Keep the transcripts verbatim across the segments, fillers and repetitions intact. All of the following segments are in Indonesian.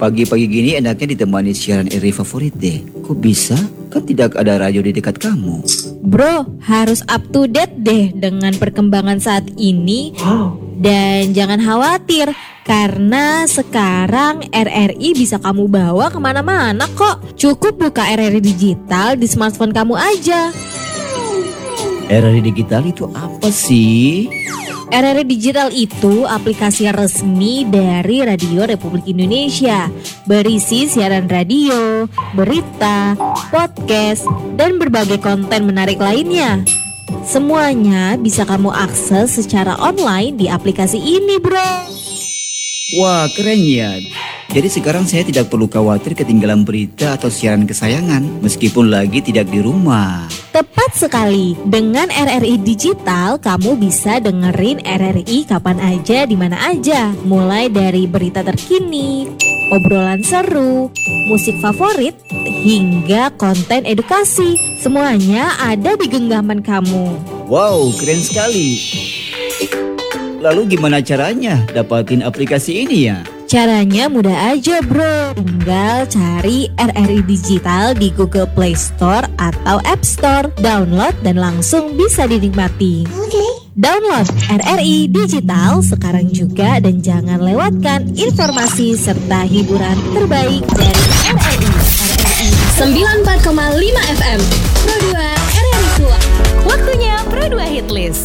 Pagi-pagi gini enaknya ditemani siaran R R I favorit deh. Kok bisa? Kan tidak ada radio di dekat kamu. Bro, harus up to date deh dengan perkembangan saat ini. Dan jangan khawatir, karena sekarang R R I bisa kamu bawa kemana-mana kok. Cukup buka R R I Digital di smartphone kamu aja. R R I Digital itu apa sih? R R I Digital itu aplikasi resmi dari Radio Republik Indonesia. Berisi siaran radio, berita, podcast, dan berbagai konten menarik lainnya. Semuanya bisa kamu akses secara online di aplikasi ini, bro. Wah, keren ya. Jadi sekarang saya tidak perlu khawatir ketinggalan berita atau siaran kesayangan meskipun lagi tidak di rumah. Tepat sekali. Dengan R R I Digital, kamu bisa dengerin R R I kapan aja, di mana aja. Mulai dari berita terkini, obrolan seru, musik favorit, hingga konten edukasi. Semuanya ada di genggaman kamu. Wow, keren sekali. Lalu gimana caranya dapatin aplikasi ini ya? Caranya mudah aja, bro. Tinggal cari R R I Digital di Google Play Store atau App Store. Download dan langsung bisa dinikmati. Oke. Download R R I Digital sekarang juga dan jangan lewatkan informasi serta hiburan terbaik dari R R I. R R I sembilan puluh empat koma lima F M Pro dua R R I Tua. Waktunya Pro dua Hitlist.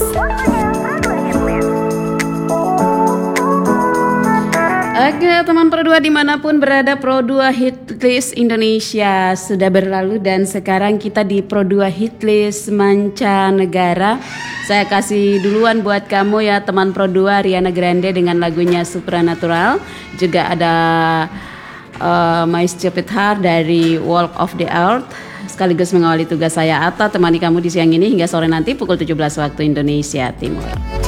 Oke teman Pro dua dimanapun berada, Pro dua Hitlist Indonesia sudah berlalu dan sekarang kita di Pro dua Hitlist mancanegara. Saya kasih duluan buat kamu ya teman Pro dua, Ariana Grande dengan lagunya Supernatural. Juga ada uh, My Stupid Heart dari Walk of the Earth. Sekaligus mengawali tugas saya Atta, temani kamu di siang ini hingga sore nanti pukul tujuh belas waktu Indonesia Timur.